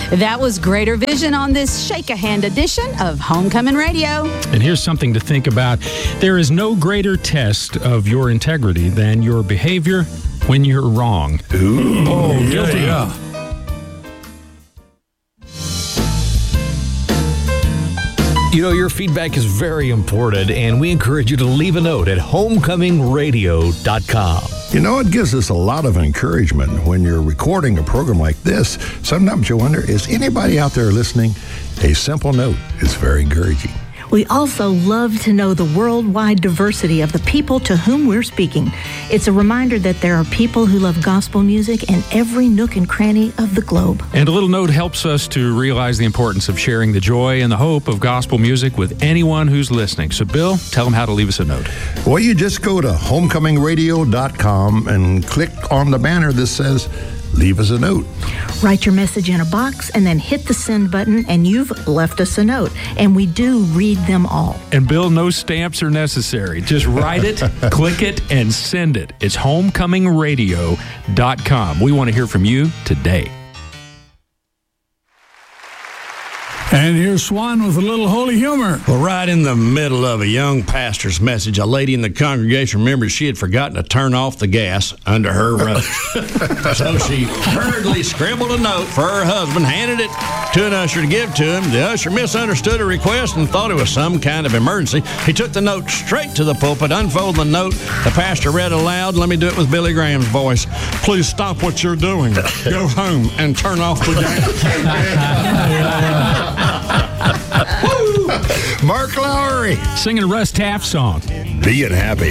That was Greater Vision on this Shake a Hand edition of Homecoming Radio. And here's something to think about. There is no greater test of your integrity than your behavior when you're wrong. Ooh. Oh, guilty. Yeah. You know, your feedback is very important, and we encourage you to leave a note at homecomingradio.com. You know, it gives us a lot of encouragement when you're recording a program like this. Sometimes you wonder, is anybody out there listening? A simple note is very encouraging. We also love to know the worldwide diversity of the people to whom we're speaking. It's a reminder that there are people who love gospel music in every nook and cranny of the globe. And a little note helps us to realize the importance of sharing the joy and the hope of gospel music with anyone who's listening. So, Bill, tell them how to leave us a note. Well, you just go to homecomingradio.com and click on the banner that says, leave us a note. Write your message in a box and then hit the send button, and you've left us a note. And we do read them all. And Bill, no stamps are necessary. Just write it, click it, and send it. It's homecomingradio.com. We want to hear from you today. And here's Swan with a little holy humor. Well, right in the middle of a young pastor's message, a lady in the congregation remembered she had forgotten to turn off the gas under her robe. So she hurriedly scribbled a note for her husband, handed it to an usher to give to him. The usher misunderstood her request and thought it was some kind of emergency. He took the note straight to the pulpit, unfolded the note. The pastor read aloud. Let me do it with Billy Graham's voice. Please stop what you're doing. Go home and turn off the gas. Mark Lowry Singing a Russ Taff song. being happy.